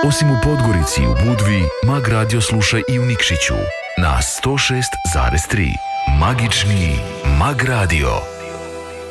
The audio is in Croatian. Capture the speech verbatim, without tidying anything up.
Osim u Podgorici i u Budvi, Mag Radio slušaj i u Nikšiću na sto šest zarez tri. Magični Mag Radio.